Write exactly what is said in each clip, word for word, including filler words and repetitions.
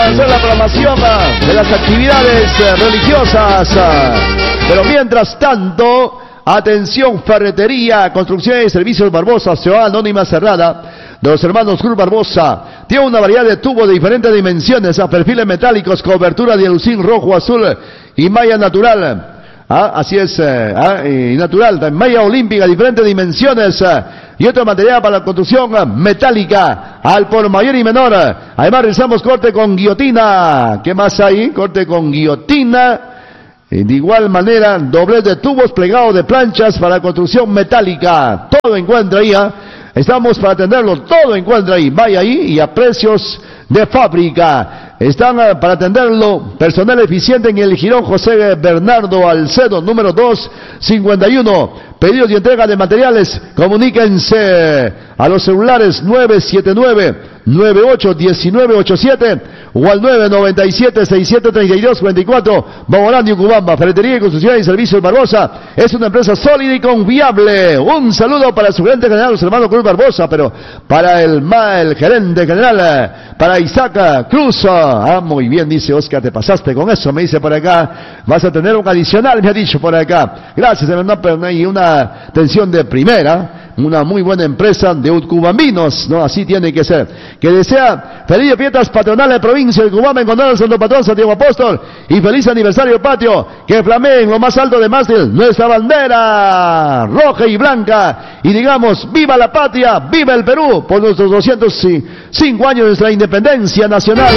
conocer la programación de las actividades religiosas. Pero mientras tanto, atención, ferretería, construcción y servicios Barbosa, Sociedad Anónima Cerrada, de los hermanos Cruz Barbosa. Tiene una variedad de tubos de diferentes dimensiones, a perfiles metálicos, cobertura de alucín rojo, azul y malla natural. Ah, así es, eh, ah, y natural, malla olímpica, diferentes dimensiones, eh, y otro material para la construcción eh, metálica, al por mayor y menor. Además realizamos corte con guillotina. ¿Qué más hay? Corte con guillotina. Y de igual manera, doblez de tubos, plegado de planchas para construcción metálica. Todo encuentra ahí, ¿eh? Estamos para atenderlo, todo encuentra ahí. Vaya ahí y a precios de fábrica. Están uh, para atenderlo personal eficiente en el Girón José Bernardo Alcedo, número dos cincuenta y uno. Pedidos y entrega de materiales, comuníquense a los celulares nueve siete nueve, nueve ocho uno nueve ocho siete o al nueve nueve siete, seis siete tres dos cuatro cuatro. Bogorán y Ucubamba, Ferretería y Construcción y Servicios Barbosa. Es una empresa sólida y confiable. Un saludo para su gerente general, los hermanos Cruz Barbosa, pero para el, el gerente general, para Isaac Cruz. Ah, muy bien, dice Oscar, te pasaste con eso, me dice por acá. Vas a tener un adicional, me ha dicho por acá. Gracias, hermano, y una atención de primera, una muy buena empresa de Utcubambinos, ¿no? Así tiene que ser. Que desea feliz fiestas patronales de provincia de Cubamba en honor al Santo Patrón Santiago Apóstol y feliz aniversario patrio, que flamee en lo más alto de mástil nuestra bandera roja y blanca, y digamos, viva la patria, viva el Perú, por nuestros doscientos cinco años de nuestra independencia nacional.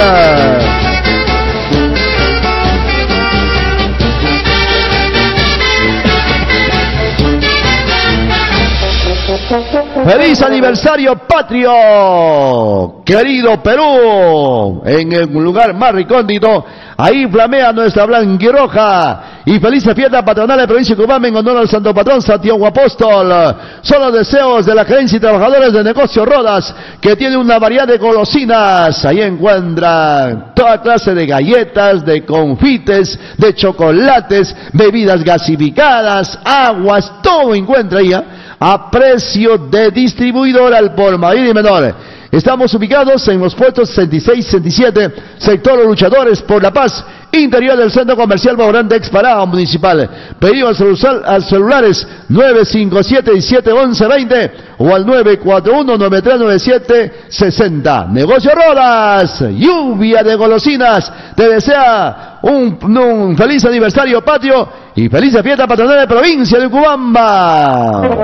¡Feliz aniversario patrio! Querido Perú, en el lugar más recóndito, ahí flamea nuestra blanquirroja. Y felices fiestas patronales de provincia de Cubamba en honor al Santo Patrón Santiago Apóstol. Son los deseos de la gerencia y trabajadores de negocio Rodas, que tiene una variedad de golosinas. Ahí encuentran toda clase de galletas, de confites, de chocolates, bebidas gasificadas, aguas, todo encuentra ahí, ¿eh? A precio de distribuidor al por mayor y menor. Estamos ubicados en los puestos sesenta y seis, sesenta y siete, sector Los Luchadores por la Paz, interior del Centro Comercial Bogorán de Exparado Municipal. Pedido al celular, al celulares nueve cinco siete, siete once veinte o al nueve cuatro uno, nueve tres nueve siete, sesenta. Negocio Rodas, lluvia de golosinas, te desea un, un feliz aniversario patrio y feliz fiesta patronal de provincia de Cubamba.